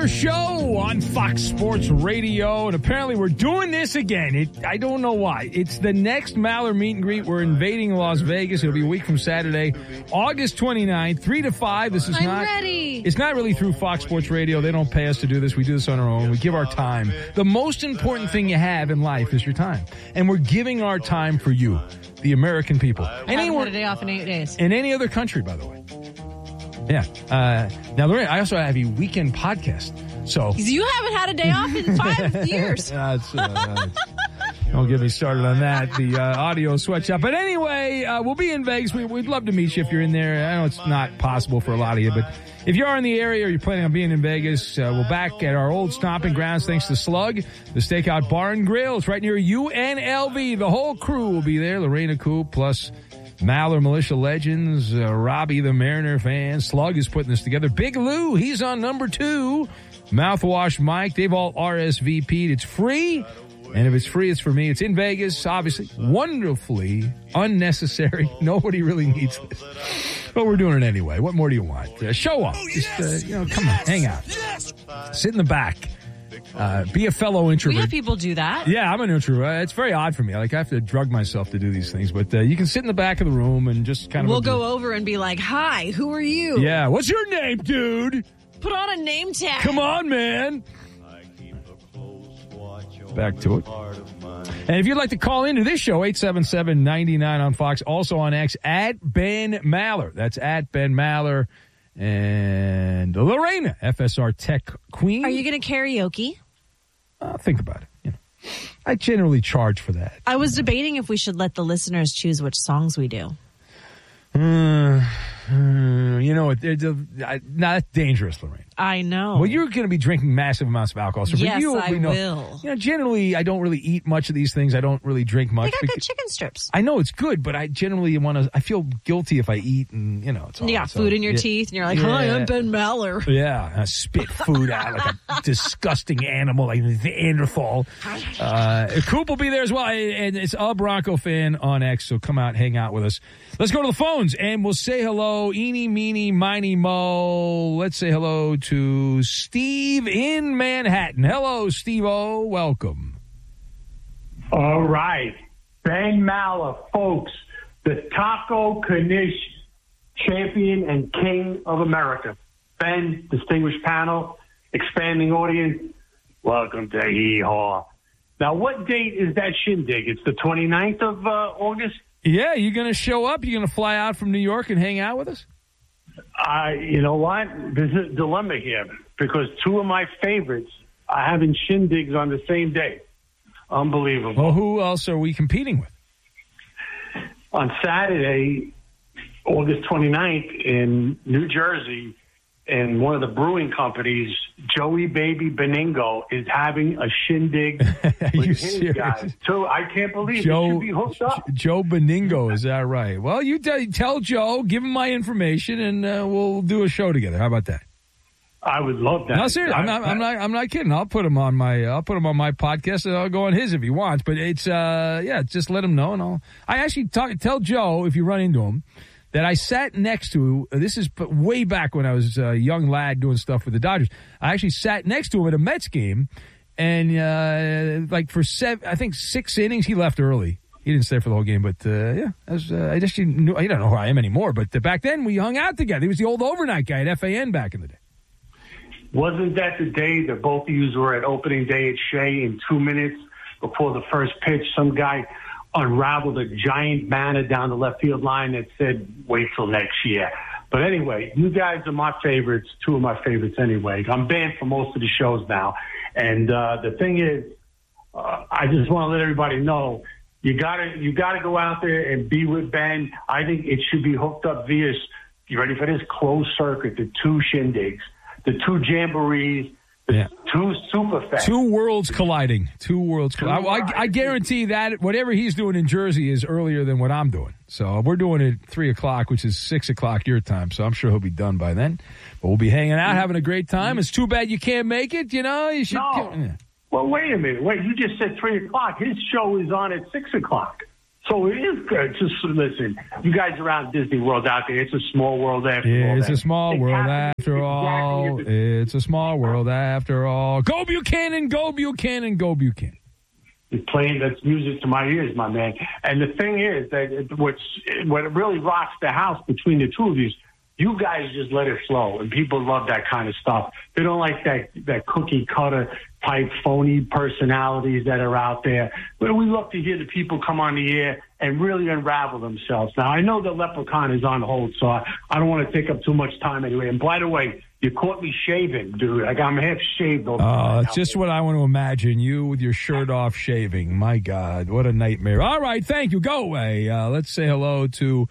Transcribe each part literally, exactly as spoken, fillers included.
Maller Show on Fox Sports Radio, and apparently we're doing this again. It, I don't know why. It's the next Maller meet and greet. We're invading Las Vegas. It'll be a week from Saturday, August twenty-ninth, three to five. This is I'm not. ready. It's not really through Fox Sports Radio. They don't pay us to do this. We do this on our own. We give our time. The most important thing you have in life is your time, and we're giving our time for you, the American people. I haven't had a day off in eight days. In any other country, by the way. Yeah. Uh, now, Lorraine, I also have a weekend podcast. So you haven't had a day off in five years. That's, uh, that's, don't get me started on that. The uh, audio sweatshop. But anyway, uh, we'll be in Vegas. We, we'd love to meet you if you're in there. I know it's not possible for a lot of you, but if you are in the area or you're planning on being in Vegas, uh, we're back at our old stomping grounds thanks to Slug, the Steakout Bar and Grill. It's right near U N L V. The whole crew will be there. Lorena Coop plus Maller Militia Legends, uh, Robbie the Mariner fan. Slug is putting this together. Big Lou, he's on number two. Mouthwash Mike, they've all R S V P'd. It's free, and if it's free, it's for me. It's in Vegas, obviously. Wonderfully unnecessary. Nobody really needs this. But we're doing it anyway. What more do you want? Uh, show up. Just, uh, you know, come on, hang out. Sit in the back. Uh, be a fellow introvert. We have people do that. Yeah, I'm an introvert. It's very odd for me. Like, I have to drug myself to do these things. But uh, you can sit in the back of the room and just kind of... We'll go over and be like, hi, who are you? Yeah, what's your name, dude? Put on a name tag. Come on, man. Back to it. And if you'd like to call into this show, eight seven seven, nine nine on Fox. Also on X, at Ben Maller. That's at Ben Maller. And Lorena, F S R Tech Queen. Are you going to karaoke? Uh, think about it. You know, I generally charge for that. I was debating if we should let the listeners choose which songs we do. Uh, uh, you know, it, it, uh, not dangerous, Lorraine. I know. Well, you're going to be drinking massive amounts of alcohol. So for yes, you, I we know, will. You know, generally, I don't really eat much of these things. I don't really drink much. They got because, good chicken strips. I know it's good, but I generally want to. I feel guilty if I eat, and you know, it's all. You got so, food in your yeah, teeth, and you're like, yeah. "Hi, I'm Ben Maller." Yeah, I spit food out like a disgusting animal, like the Neanderthal. Uh, Coop will be there as well, and it's a Bronco fan on X. So come out, hang out with us. Let's go to the phones, and we'll say hello, eeny, meeny, miny, mo. Let's say hello to Steve in Manhattan. Hello, Steve-O. Welcome. All right. Ben Maller, folks, the Taco Knish champion and king of America. Ben, distinguished panel, expanding audience, welcome to Hee Haw. Now, what date is that shindig? It's the twenty-ninth of uh, August? Yeah, you going to show up? You going to fly out from New York and hang out with us? Uh, you know what? There's a dilemma here because two of my favorites are having shindigs on the same day. Unbelievable. Well, who else are we competing with? On Saturday, August twenty-ninth, in New Jersey, in one of the brewing companies, Joey Baby Beningo is having a shindig with his serious? guys. So I can't believe Joe, it should be hooked up. Joe Beningo, is that right? Well, you t- tell Joe, give him my information, and uh, we'll do a show together. How about that? I would love that. No, seriously, I'm not, I'm not, I'm not kidding. I'll put him on my, I'll put him on my podcast, and I'll go on his if he wants. But it's, uh, yeah, just let him know, and I'll. I actually talk, tell Joe if you run into him that I sat next to. This is way back when I was a young lad doing stuff with the Dodgers. I actually sat next to him at a Mets game, and uh, like for seven, I think six innings, he left early. He didn't stay for the whole game, but uh, yeah, I, was, uh, I just knew. I don't know who I am anymore, but uh, back then we hung out together. He was the old overnight guy at F A N back in the day. Wasn't that the day that both of you were at opening day at Shea in two minutes before the first pitch? Some guy unraveled a giant banner down the left field line that said, wait till next year. But anyway, you guys are my favorites, two of my favorites anyway. I'm banned for most of the shows now. And uh, the thing is, uh, I just want to let everybody know, you gotta you gotta go out there and be with Ben. I think it should be hooked up via, you ready for this, closed circuit, the two shindigs, the two jamborees, the yeah. two superfests. Two worlds colliding. Two worlds colliding. I, I, I guarantee that whatever he's doing in Jersey is earlier than what I'm doing. So we're doing it at three o'clock, which is six o'clock your time. So I'm sure he'll be done by then. But we'll be hanging out, having a great time. It's too bad you can't make it. You know, you should. No. Yeah. Well, wait a minute. Wait, you just said three o'clock. His show is on at six o'clock. So it is good. Just listen, you guys around Disney World out there, it's a small world after yeah, all. It's that. a small It world happens after all. exactly It's a small world after all. Go Buchanan, go Buchanan, go Buchanan. You're playing that's music to my ears, my man. And the thing is that it, what's what really rocks the house between the two of you, you guys just let it flow, and people love that kind of stuff. They don't like that that cookie cutter type phony personalities that are out there. But we love to hear the people come on the air and really unravel themselves. Now, I know the Leprechaun is on hold, so I, I don't want to take up too much time anyway. And by the way, you caught me shaving, dude. Like I'm half shaved. Oh, uh, it's just what I want to imagine. You with your shirt off shaving. My God, what a nightmare. All right, thank you. Go away. Uh, let's say hello to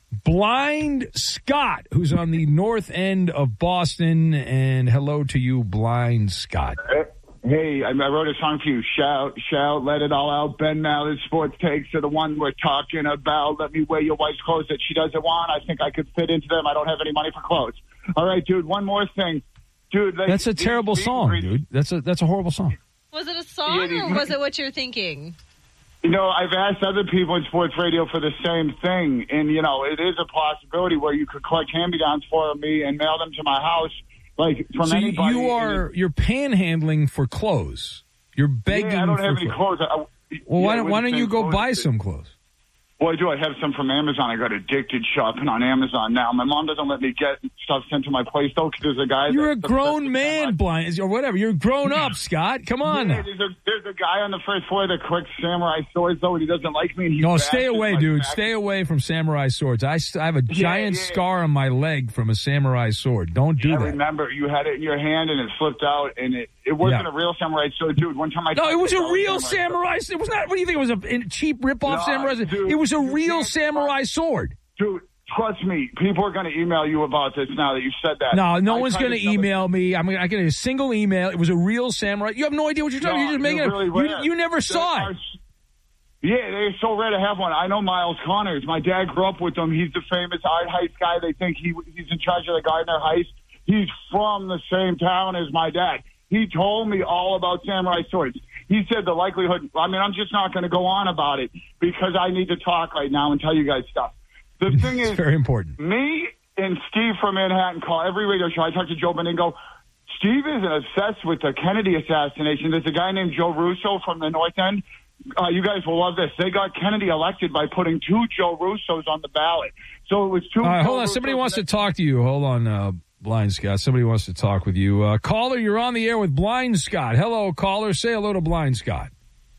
Blind Scott, who's on the north end of Boston. And hello to you, Blind Scott. Hey, I wrote a song for you. Shout, shout, let it all out. Ben Mallard's sports takes are the one we're talking about. Let me wear your wife's clothes that she doesn't want. I think I could fit into them. I don't have any money for clothes. All right, dude, one more thing. Dude, like, that's a terrible song, re- dude. That's a that's a horrible song. Was it a song yeah, or was it what you're thinking? You know, I've asked other people in sports radio for the same thing, and, you know, it is a possibility where you could collect hand-me-downs for me and mail them to my house. Like, from so anybody. you are it, you're panhandling for clothes. You're begging. Yeah, I don't for have any clothes. I, well, yeah, why don't why don't you go buy some clothes? Well, I do. I have some from Amazon. I got addicted shopping on Amazon now. My mom doesn't let me get stuff sent to my place, though, because there's a guy. You're that, a grown man, Blind, or whatever. You're grown up, Scott. Come on yeah, now. There's a, there's a guy on the first floor that collects samurai swords, though, and he doesn't like me. And he no, stay bashes away, my dude. back. Stay away from samurai swords. I, st- I have a giant yeah, yeah. scar on my leg from a samurai sword. Don't do I that. remember you had it in your hand, and it flipped out, and it, it wasn't Yeah. a real samurai sword, dude. One time I No, it was a real samurai. samurai. It was not. What do you think? It was a a cheap rip-off No, samurai. dude, it was a you real can't- samurai sword. Dude, trust me, people are going to email you about this now that you said that. No, no I one's tried going to tell email me. I'm I get a single email. It was a real samurai. You have no idea what you're talking. No, You're just making you're it. really You, rare. you never They saw are it. s- Yeah, they're so rare to have one. I know Miles Connors. My dad grew up with him. He's the famous art heist guy. They think he he's in charge of the Gardner heist. He's from the same town as my dad. He told me all about samurai swords. He said the likelihood, I mean, I'm just not going to go on about it because I need to talk right now and tell you guys stuff. The thing It's is, very important. me and Steve from Manhattan call every radio show. I talk to Joe Beningo. Steve is obsessed with the Kennedy assassination. There's a guy named Joe Russo from the North End. Uh, you guys will love this. They got Kennedy elected by putting two Joe Russos on the ballot. So it was two. All right, Joe hold on. Somebody Russos wants to and talk to you. Hold on, uh, Blind Scott. Somebody wants to talk with you. Uh, caller, you're on the air with Blind Scott. Hello, caller. Say hello to Blind Scott.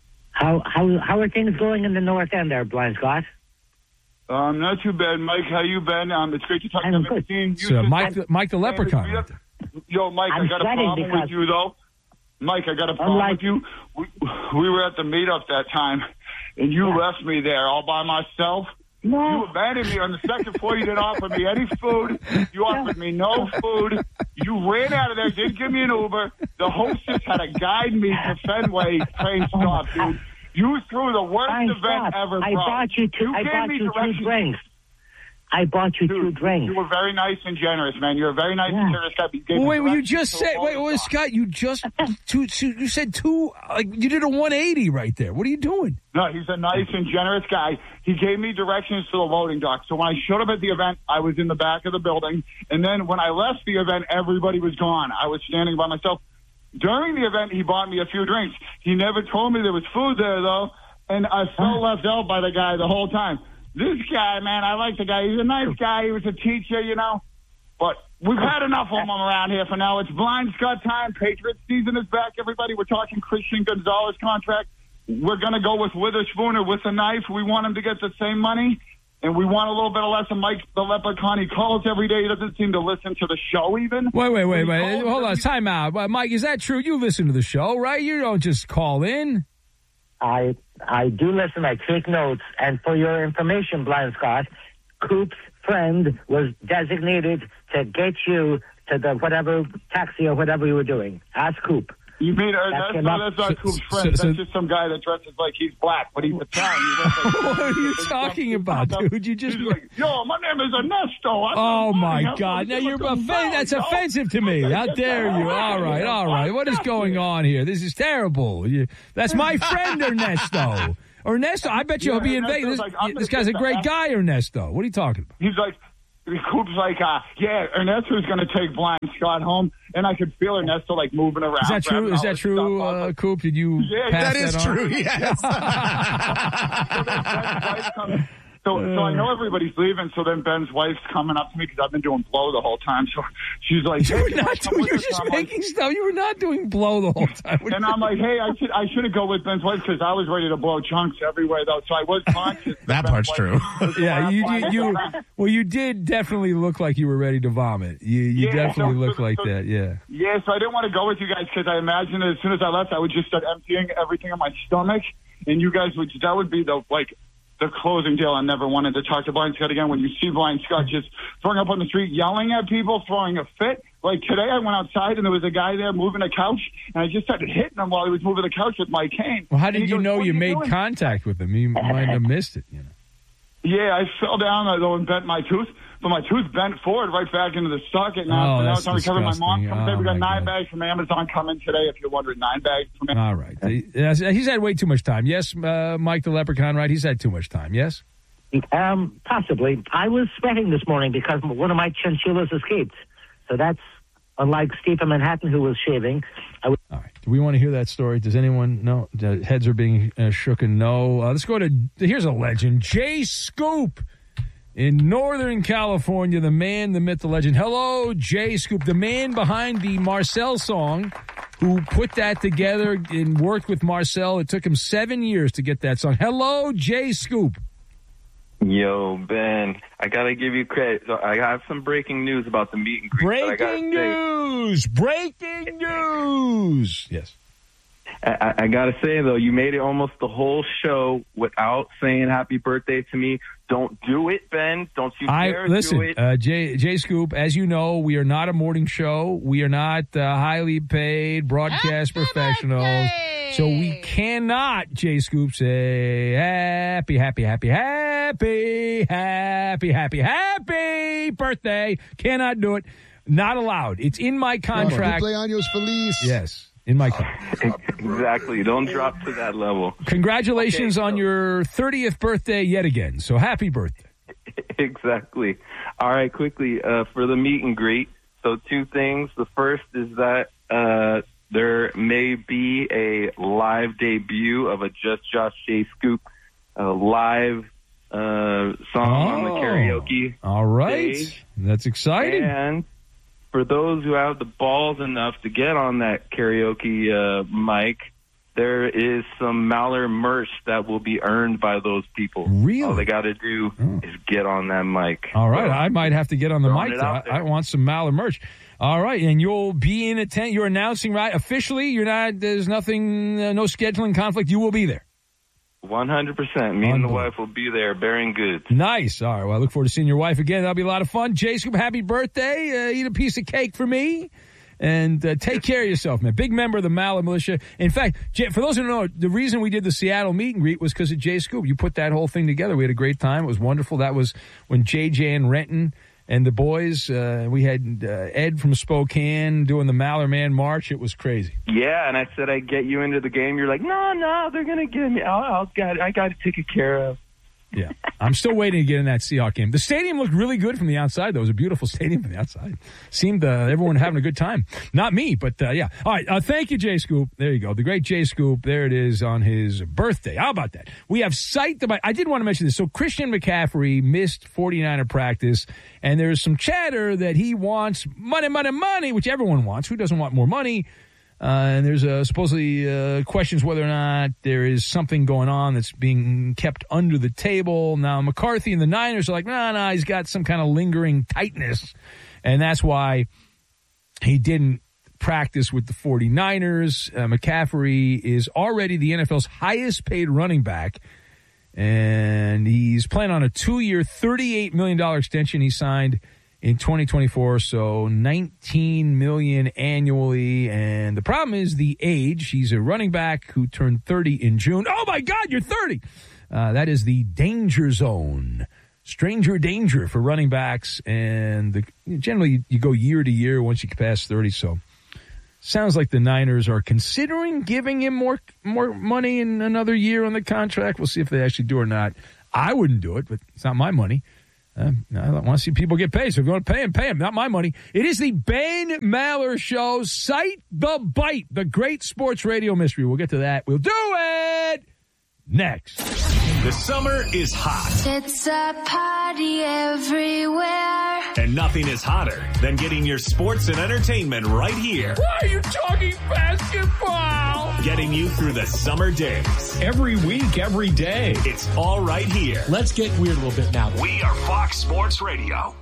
How how how are things going in the North End there, Blind Scott? Um, not too bad, Mike. How you been? Um, it's great to talk to I'm you. good. You It's, uh, just- Mike, the, Mike the Leprechaun. Right there. Yo, Mike, I'm I got a sweating problem because- with you, though. Mike, I got a problem Unlike- with you. We, we were at the meetup that time, and you Yeah. left me there all by myself. You No, abandoned me on the second floor. You didn't offer me any food. You offered me no food. You ran out of there, didn't give me an Uber. The hostess had to guide me to Fenway train stop, dude. You threw the worst Blind event Scott, ever, I bro. bought you two. You I gave bought me you two directions. drinks. I bought you two Dude, drinks. you were very nice and generous, man. You're a very nice Yeah. and generous guy. You gave Well, me wait, well, you directions just to said, all wait, the wait, stuff. Scott, you just, two, two, you said two, like, you did a one eighty right there. What are you doing? No, he's a nice and generous guy. He gave me directions to the loading dock. So when I showed up at the event, I was in the back of the building. And then when I left the event, everybody was gone. I was standing by myself. During the event, he bought me a few drinks. He never told me there was food there, though. And I felt left out by the guy the whole time. This guy, man, I like the guy. He's a nice guy. He was a teacher, you know. But we've had enough of him around here for now. It's Blind Scott time. Patriots season is back, everybody. We're talking Christian Gonzalez contract. We're going to go with Witherspoon or with a knife. We want him to get the same money. And we want a little bit of less of Mike the Leprechaun. He calls every day. He doesn't seem to listen to the show even. Wait, wait, wait, He wait. calls Hold on, every- time out. Well, Mike, is that true? You listen to the show, right? You don't just call in. I I do listen. I take notes. And for your information, Blind Scott, Coop's friend was designated to get you to the whatever taxi or whatever you were doing. Ask Coop. You mean, uh, That's that's, enough. no, that's not So- Coop's so- friend. so- that's just some guy that dresses like he's black, but he's Italian. He looks like- What are you talking about, dude? You just. He's like, yo, my name is Ernesto. I'm Oh the my money. God! I'm Now gonna you're give him offended. That's yo. offensive to me. How dare you? All right, all right. What is going on here? This is terrible. You, that's my friend Ernesto. Ernesto, I bet you Yeah, he'll be in Ernesto's Vegas. like, I'm This gonna guy's a get great that. guy, Ernesto. What are you talking about? He's like, Coop's like, uh, yeah, Ernesto's going to take Blind Scott home, and I could feel Ernesto like moving around. Is that true? grabbing Is all that his true, stuff. I was uh, like, Coop? Did you Yeah, pass That is on? true, yes. So, then Ben's wife's coming- so, so I know everybody's leaving. So then Ben's wife's coming up to me because I've been doing blow the whole time. So she's like, You hey, were can I not come doing, with you were us? just I'm like- making stuff. You were not doing blow the whole time. And I'm like, hey, I should I should go with Ben's wife because I was ready to blow chunks everywhere though. So I was conscious. That Ben's part's wife true. was the Yeah, last you one. did. You well, you did definitely look like you were ready to vomit. You you Yeah, definitely so- looked so- like so- that. Yeah. Yeah, so I didn't want to go with you guys because I imagined as soon as I left, I would just start emptying everything in my stomach, and you guys would. That would be the like the closing deal. I never wanted to talk to Blind Scott again. When you see Blind Scott just throwing up on the street, yelling at people, throwing a fit. Like today, I went outside and there was a guy there moving a couch, and I just started hitting him while he was moving the couch with my cane. Well, how And did he you goes, know "What are you made doing?" contact with him? You might have missed it. You know. Yeah, I fell down though and bent my tooth, but my tooth bent forward right back into the socket. Now, Oh, so now that's it's on recovery. My mom disgusting. comes Oh, in. We got my nine God. bags from Amazon coming today. If you're wondering, nine bags from Amazon. All right. Yes, He's had way too much time. Yes, uh, Mike the Leprechaun, right? He's had too much time. Yes? Um, possibly. I was sweating this morning because one of my chinchillas escaped. So that's unlike Steve in Manhattan who was shaving. I was All right. Do we want to hear that story? Does anyone know? The heads are being uh, shooken. No. Uh, let's go to, here's a legend. Jay Scoop in Northern California. The man, the myth, the legend. Hello, Jay Scoop, the man behind the Marcel song, who put that together and worked with Marcel. It took him seven years to get that song. Hello, Jay Scoop. Yo, Ben, I gotta give you credit. So I have some breaking news about the meet and greet. that I gotta Breaking say. news! Breaking news! Yes. I, I gotta say though, you made it almost the whole show without saying happy birthday to me. Don't do it, Ben. Don't you I dare listen, do it. uh, Jay, Jay Scoop. As you know, we are not a morning show. We are not uh, highly paid broadcast professionals, so we cannot, Jay Scoop, say happy, happy, happy, happy, happy, happy, happy birthday. Cannot do it. Not allowed. It's in my contract. Cumpleaños feliz. Yes, in my contract. Exactly. Don't drop to that level. Congratulations Okay, on so- your thirtieth birthday yet again. So happy birthday. Exactly. All right, quickly, uh, for the meet and greet. So two things. The first is that uh, there may be a live debut of a Just Josh Jay Scoop uh, live uh, song on the Oh. karaoke All right. stage. That's exciting. And for those who have the balls enough to get on that karaoke uh, mic, there is some Maller merch that will be earned by those people. Really? All they got to do Oh. is get on that mic. All right, So, I might have to get on the Throwing mic. it out I, I there. want some Maller merch. All right, and you'll be in attend. You're announcing, right? Officially, you're not. There's nothing, uh, no scheduling conflict. You will be there. one hundred percent. Me and the wife will be there bearing goods. Nice. All right. Well, I look forward to seeing your wife again. That'll be a lot of fun. Jay Scoop, happy birthday. Uh, eat a piece of cake for me. And uh, take care of yourself, man. Big member of the Maller Militia. In fact, Jay, for those who don't know, the reason we did the Seattle meet and greet was because of Jay Scoop. You put that whole thing together. We had a great time. It was wonderful. That was when J J and Renton and the boys, uh, we had uh, Ed from Spokane doing the Maller Man March. It was crazy. Yeah, and I said I'd get you into the game. You're like, no, no, they're going to get me. I'll, I'll got, I got it taken care of. Yeah. I'm still waiting to get in that Seahawks game. The stadium looked really good from the outside, though. It was a beautiful stadium from the outside. Seemed uh, everyone having a good time. Not me, but uh, yeah. All right. Uh, thank you, Jay Scoop. There you go. The great Jay Scoop. There it is on his birthday. How about that? We have Sight the I did want to mention this. So Christian McCaffrey missed forty-niner practice, and there's some chatter that he wants money, money, money, which everyone wants. Who doesn't want more money? Uh, and there's uh, supposedly uh, questions whether or not there is something going on that's being kept under the table. Now, McCarthy and the Niners are like, no, nah, no, nah, he's got some kind of lingering tightness. And that's why he didn't practice with the forty-niners. Uh, McCaffrey is already the N F L's highest paid running back. And he's playing on a two-year, thirty-eight million dollars extension he signed in twenty twenty-four, so nineteen million dollars annually. And the problem is the age. He's a running back who turned thirty in June. Oh, my God, you're thirty. Uh, that is the danger zone. Stranger danger for running backs. And the, generally, you go year to year once you pass thirty. So Sounds like the Niners are considering giving him more more money in another year on the contract. We'll see if they actually do or not. I wouldn't do it, but it's not my money. Uh, I want to see people get paid. So if you want to pay him, pay him. Not my money. It is the Ben Maller Show. Cite the Bite, the great sports radio mystery. We'll get to that. We'll do it next. The summer is hot. It's a party everywhere. And nothing is hotter than getting your sports and entertainment right here. Why are you talking basketball? Getting you through the summer days. Every week, every day. It's all right here. Let's get weird a little bit now. We are Fox Sports Radio.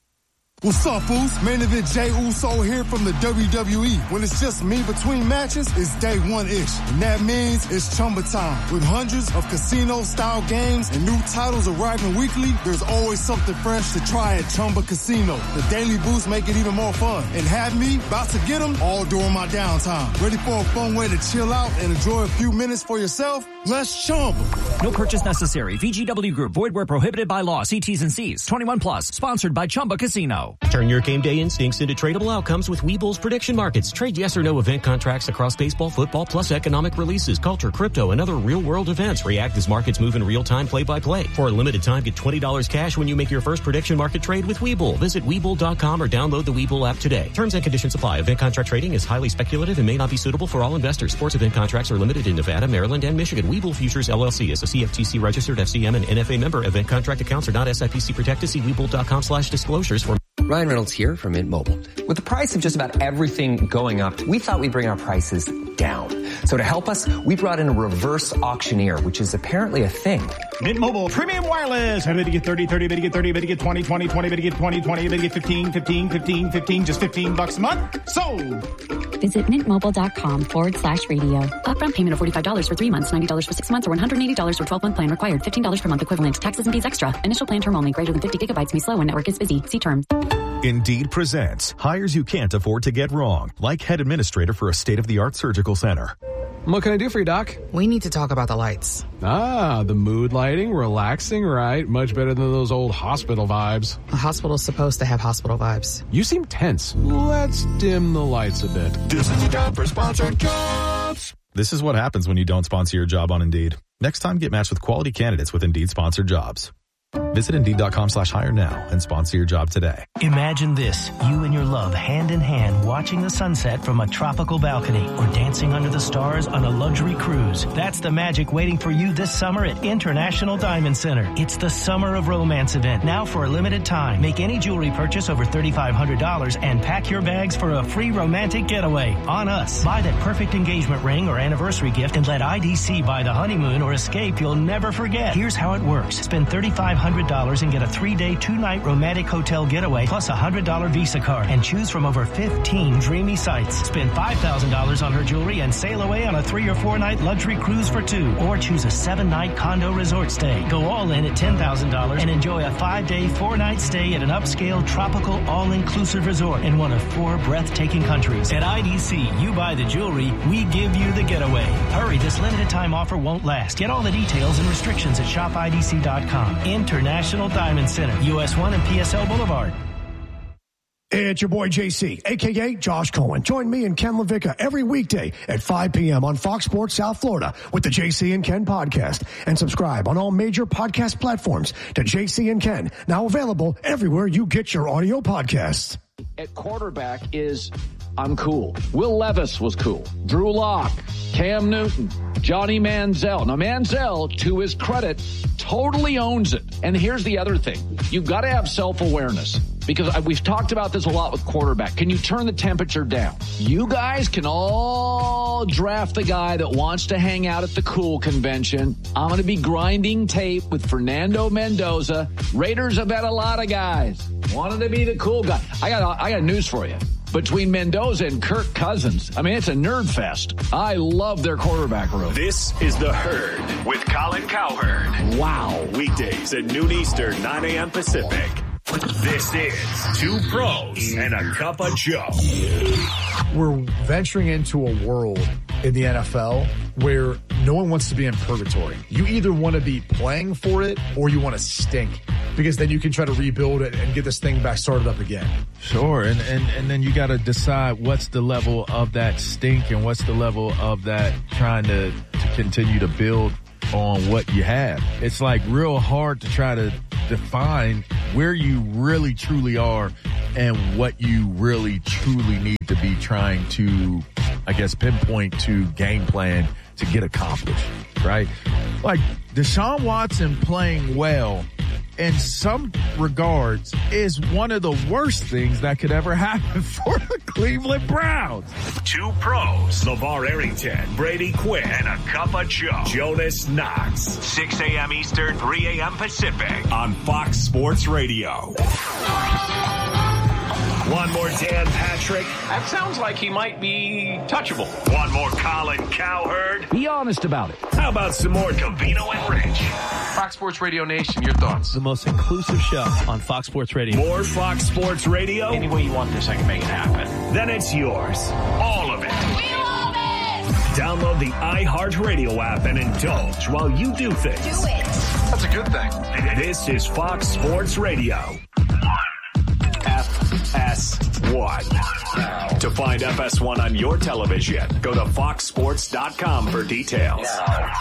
What's up, fools? Main event Jay Uso here from the W W E. When it's just me between matches, it's day one-ish. And that means it's Chumba time. With hundreds of casino-style games and new titles arriving weekly, there's always something fresh to try at Chumba Casino. The daily boosts make it even more fun. And have me about to get them all during my downtime. Ready for a fun way to chill out and enjoy a few minutes for yourself? Let's Chumba. No purchase necessary. V G W Group. Void where prohibited by law. See T's and C's. twenty-one plus. Sponsored by Chumba Casino. Turn your game day instincts into tradable outcomes with Webull's prediction markets. Trade yes or no event contracts across baseball, football, plus economic releases, culture, crypto, and other real-world events. React as markets move in real time, play-by-play. For a limited time, get twenty dollars cash when you make your first prediction market trade with Webull. Visit Webull dot com or download the Webull app today. Terms and conditions apply. Event contract trading is highly speculative and may not be suitable for all investors. Sports event contracts are limited in Nevada, Maryland, and Michigan. Webull Futures, L L C is a C F T C registered F C M and N F A member. Event contract accounts are not S I P C protected. See Webull dot com slash disclosures for Ryan Reynolds here from Mint Mobile. With the price of just about everything going up, we thought we'd bring our prices down. So to help us, we brought in a reverse auctioneer, which is apparently a thing. Mint Mobile Premium Wireless. How did you get thirty, thirty, bid you get thirty, bid you get twenty, twenty, twenty, bid you get twenty, twenty, bid you get fifteen, fifteen, fifteen, fifteen, just fifteen bucks a month? Sold! Visit mintmobile.com forward slash radio. Upfront payment of forty-five dollars for three months, ninety dollars for six months, or one hundred eighty dollars for twelve-month plan required. fifteen dollars per month equivalent. Taxes and fees extra. Initial plan term only. Greater than fifty gigabytes may slow when network is busy. See terms. Indeed presents hires you can't afford to get wrong, like head administrator for a state-of-the-art surgical center. What can I do for you, Doc? We need to talk about the lights. Ah, the mood lighting, relaxing, right? Much better than those old hospital vibes. A hospital's supposed to have hospital vibes. You seem tense. Let's dim the lights a bit. This is your job for sponsored jobs. This is what happens when you don't sponsor your job on Indeed. Next time, get matched with quality candidates with Indeed sponsored jobs. Visit Indeed.com slash hire now and sponsor your job today. Imagine this, you and your love hand in hand watching the sunset from a tropical balcony or dancing under the stars on a luxury cruise. That's the magic waiting for you this summer at International Diamond Center. It's the Summer of Romance event, now for a limited time. Make any jewelry purchase over thirty-five hundred dollars and pack your bags for a free romantic getaway on us. Buy that perfect engagement ring or anniversary gift and let I D C buy the honeymoon or escape you'll never forget. Here's how it works. Spend thirty-five hundred dollars and get a three-day, two-night romantic hotel getaway plus a one hundred dollars Visa card and choose from over fifteen dreamy sites. Spend five thousand dollars on her jewelry and sail away on a three- or four-night luxury cruise for two. Or choose a seven-night condo resort stay. Go all in at ten thousand dollars and enjoy a five-day, four-night stay at an upscale, tropical, all-inclusive resort in one of four breathtaking countries. At I D C, you buy the jewelry, we give you the getaway. Hurry, this limited-time offer won't last. Get all the details and restrictions at shop I D C dot com. International Diamond Center, U S one and P S L Boulevard. It's your boy J C, a k a. Josh Cohen. Join me and Ken LaVicka every weekday at five p.m. on Fox Sports South Florida with the J C and Ken podcast. And subscribe on all major podcast platforms to J C and Ken, now available everywhere you get your audio podcasts. At quarterback is, I'm cool. Will Levis was cool. Drew Lock, Cam Newton, Johnny Manziel. Now, Manziel, to his credit, totally owns it. And here's the other thing. You've got to have self-awareness. Because we've talked about this a lot with quarterback. Can you turn the temperature down? You guys can all draft the guy that wants to hang out at the cool convention. I'm going to be grinding tape with Fernando Mendoza. Raiders have had a lot of guys. Wanted to be the cool guy. I got, I got news for you. Between Mendoza and Kirk Cousins, I mean, it's a nerd fest. I love their quarterback room. This is The Herd with Colin Cowherd. Wow. Weekdays at noon Eastern, nine a.m. Pacific. This is Two Pros and a Cup of Joe. We're venturing into a world in the N F L where no one wants to be in purgatory. You either want to be playing for it or you want to stink. because then you can try to rebuild it and get this thing back started up again. Sure, and and, and then you got to decide what's the level of that stink and what's the level of that trying to, to continue to build on what you have. It's like real hard to try to define where you really truly are and what you really truly need to be trying to, I guess, pinpoint to game plan to get accomplished, right? Like Deshaun Watson playing well in some regards is one of the worst things that could ever happen for the Cleveland Browns. Two pros, LeVar Arrington, Brady Quinn, and a cup of Joe, Jonas Knox. six a.m. Eastern, three a.m. Pacific on Fox Sports Radio. One more Dan Patrick. That sounds like he might be touchable. One more Colin Cowherd. Be honest about it. How about some more Covino and Rich? Fox Sports Radio Nation, your thoughts? The most inclusive show on Fox Sports Radio. More Fox Sports Radio? Any way you want this, I can make it happen. Then it's yours. All of it. We love it! Download the iHeartRadio app and indulge while you do things. Do it. That's a good thing. This is Fox Sports Radio. F S one. To find F S one on your television, go to fox sports dot com for details.